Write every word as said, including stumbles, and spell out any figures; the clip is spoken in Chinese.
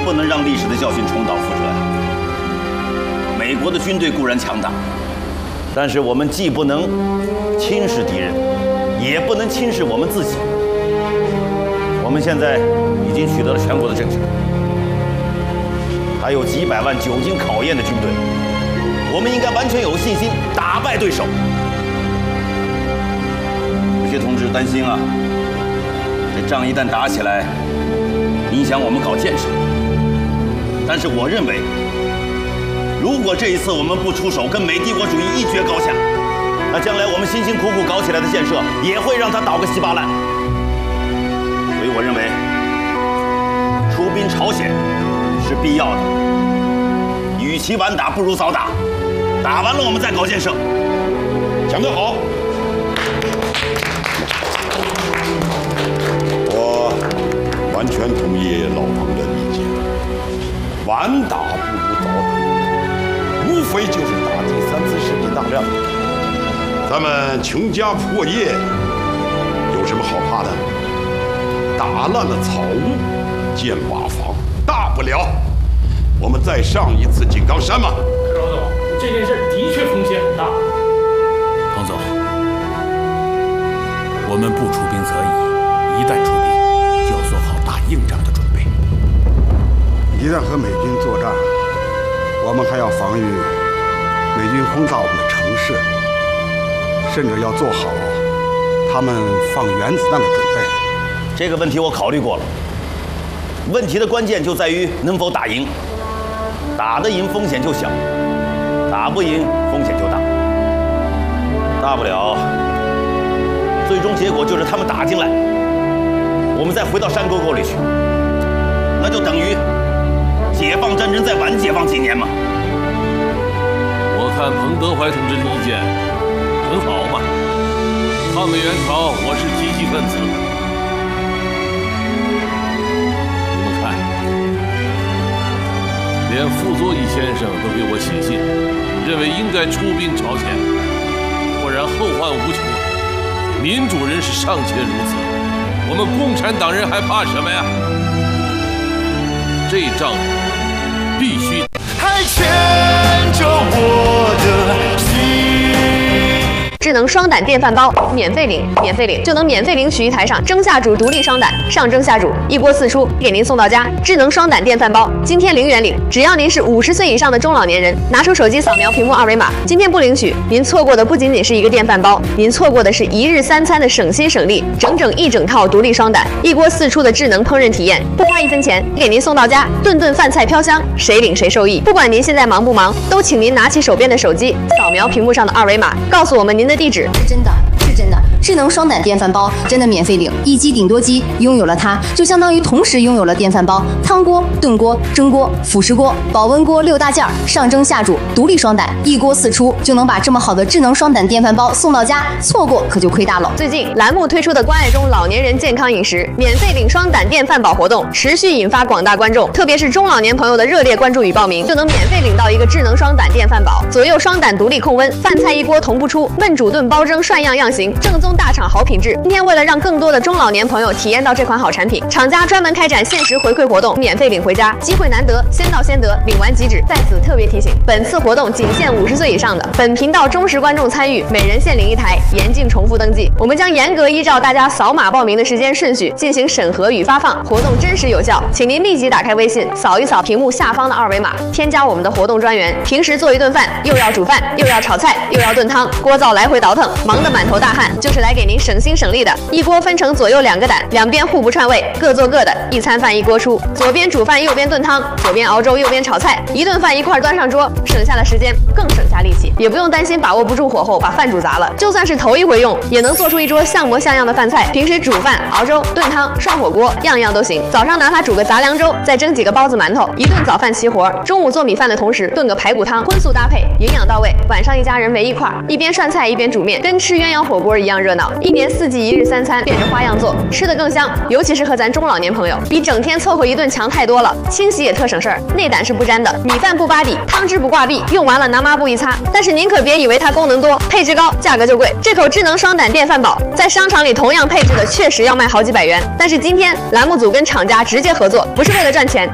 不能让历史的教训重蹈覆辙呀。美国的军队固然强大，但是我们既不能轻视敌人，也不能轻视我们自己。我们现在已经取得了全国的政权，还有几百万久经考验的军队，我们应该完全有信心打败对手。有些同志担心啊，这仗一旦打起来，影响我们搞建设。但是我认为，如果这一次我们不出手跟美帝国主义一决高下，那将来我们辛辛苦苦搞起来的建设也会让它倒个稀巴烂。所以我认为，出兵朝鲜是必要的。与其晚打，不如早打。打完了，我们再搞建设。讲得好。 我完全同意老彭的意见，晚打不如早打，无非就是打第三次世界大战。咱们穷家破业有什么好怕的？打烂了草屋，建瓦房，大不了我们再上一次井冈山嘛。 可老总，这件事的确风险很大。 彭总，我们不出兵则已，一旦出兵，就要做好打硬仗的准备。 一旦和美军作战，我们还要防御美军轰炸我们的城市，甚至要做好他们放原子弹的准备。 这个问题我考虑过了，问题的关键就在于能否打赢。打得赢风险就小，打不赢风险就大。大不了，最终结果就是他们打进来，我们再回到山沟沟里去，那就等于解放战争再晚解放几年嘛。 我看彭德怀同志的意见很好嘛，抗美援朝我是积极分子。你们看，连傅作义先生都给我写信，认为应该出兵朝鲜，不然后患无穷。民主人士尚且如此，我们共产党人还怕什么呀？这仗必须还牵着我的心。 智能双胆电饭煲免费领，免费领就能免费领取一台上蒸下煮独立双胆，上蒸下煮一锅四出，给您送到家。智能双胆电饭煲今天零元领，只要您是五十岁以上的中老年人，拿出手机扫描屏幕二维码，今天不领取，您错过的不仅仅是一个电饭煲，您错过的是一日三餐的省心省力，整整一整套独立双胆，一锅四出的智能烹饪体验，不花一分钱，给您送到家，顿顿饭菜飘香，谁领谁受益。不管您现在忙不忙，都请您拿起手边的手机，扫描屏幕上的二维码，告诉我们您的地址。 是真的，是真的。智能双胆电饭煲真的免费领，一机顶多机，拥有了它就相当于同时拥有了电饭煲、汤锅、炖锅、蒸锅、辅食锅、保温锅六大件儿，上蒸下煮，独立双胆，一锅四出，就能把这么好的智能双胆电饭煲送到家，错过可就亏大了。 最近栏目推出的关爱中老年人健康饮食免费领双胆电饭煲活动，持续引发广大观众，特别是中老年朋友的热烈关注与报名，就能免费领到一个智能双胆电饭煲，左右双胆独立控温，饭菜一锅同步出，焖煮炖包蒸涮样样行，正宗大厂好品质。今天为了让更多的中老年朋友体验到这款好产品，厂家专门开展限时回馈活动，免费领回家，机会难得，先到先得，领完即止。在此特别提醒，本次活动仅限五十岁以上的，本频道忠实观众参与，每人限领一台，严禁重复登记。我们将严格依照大家扫码报名的时间顺序进行审核与发放，活动真实有效，请您立即打开微信，扫一扫屏幕下方的二维码，添加我们的活动专员。平时做一顿饭，又要煮饭，又要炒菜，又要炖汤，锅灶来回倒腾，忙得满头大汗，就是来给您省心省力的。一锅分成左右两个胆，两边互不串味，各做各的，一餐饭一锅出，左边煮饭，右边炖汤，左边熬粥，右边炒菜，一顿饭一块端上桌，省下的时间更省下力气，也不用担心把握不住火候把饭煮砸了。就算是头一回用，也能做出一桌像模像样的饭菜。平时煮饭、熬粥、炖汤、涮火锅，样样都行。早上拿它煮个杂粮粥，再蒸几个包子馒头，一顿早饭齐活。中午做米饭的同时炖个排骨汤，荤素搭配，营养到位。晚上一家人围一块，一边涮菜一边煮面，跟吃鸳鸯火锅一样热闹。一年四季一日三餐，变着花样做，吃得更香。尤其适合咱中老年朋友，比整天凑合一顿强太多了。清洗也特省事儿，内胆是不沾的，米饭不扒底，汤汁不挂壁，用完了拿抹布一擦。但是您可别以为它功能多，配置高，价格就贵。这口智能双胆电饭煲在商场里同样配置的确实要卖好几百元，但是今天栏目组跟厂家直接合作，不是为了赚钱，